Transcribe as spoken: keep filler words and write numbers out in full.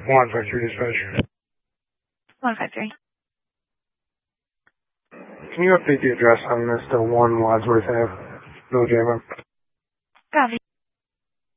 one five three dispatch. one five three. Can you update the address on this to one Wadsworth Ave, Village Ave? Copy.